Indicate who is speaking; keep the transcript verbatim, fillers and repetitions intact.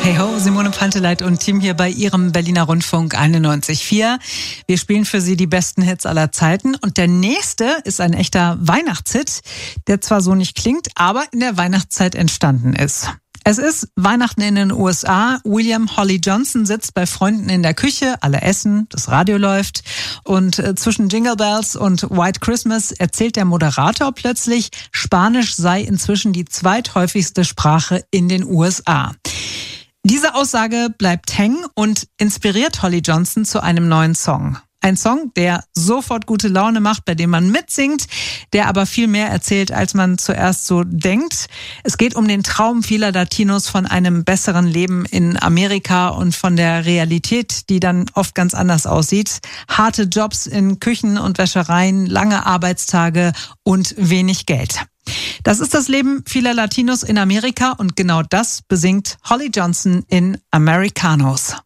Speaker 1: Hey ho, Simone Panteleit und Team hier bei Ihrem Berliner Rundfunk einundneunzig Komma vier. Wir spielen für Sie die besten Hits aller Zeiten und der nächste ist ein echter Weihnachtshit, der zwar so nicht klingt, aber in der Weihnachtszeit entstanden ist. Es ist Weihnachten in den U S A. William Holly Johnson sitzt bei Freunden in der Küche, alle essen, das Radio läuft und äh, zwischen Jingle Bells und White Christmas erzählt der Moderator plötzlich, Spanisch sei inzwischen die zweithäufigste Sprache in den U S A. Diese Aussage bleibt hängen und inspiriert Holly Johnson zu einem neuen Song. Ein Song, der sofort gute Laune macht, bei dem man mitsingt, der aber viel mehr erzählt, als man zuerst so denkt. Es geht um den Traum vieler Latinos von einem besseren Leben in Amerika und von der Realität, die dann oft ganz anders aussieht. Harte Jobs in Küchen und Wäschereien, lange Arbeitstage und wenig Geld. Das ist das Leben vieler Latinos in Amerika und genau das besingt Holly Johnson in Americanos.